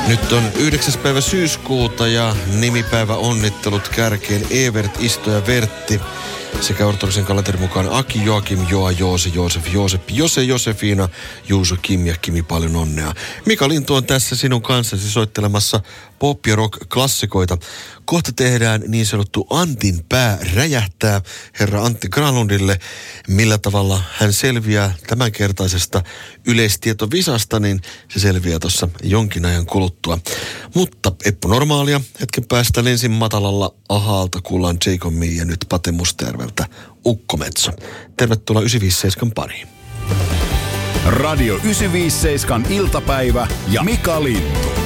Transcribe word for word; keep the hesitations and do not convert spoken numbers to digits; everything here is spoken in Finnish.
Nyt on yhdeksäs päivä syyskuuta ja nimipäivä onnittelut kärkeen Evert, Isto ja Vertti. Sekä ortodoksen kalenterin mukaan Aki, Joakim, Joa, Joose, Joosef, Joosep, Jose, Josefina, Juuso, Kim ja Kimi, paljon onnea. Mika Lintu on tässä sinun kanssasi soittelemassa pop- ja rock-klassikoita. Kohta tehdään niin sanottu Antin pää räjähtää herra Antti Granlundille. Millä tavalla hän selviää tämänkertaisesta yleistietovisasta, niin se selviää tuossa jonkin ajan kuluttua. Mutta Eppu Normaalia hetken päästä ensin matalalla ahaalta kuullaan Jacob Me ja nyt Pate Mustajärveltä Ukkometso. Tervetuloa yhdeksänsataaviisikymmentäseitsemän pariin. Radio yhdeksänsataaviisikymmentäseitsemän iltapäivä ja Mika Lintu.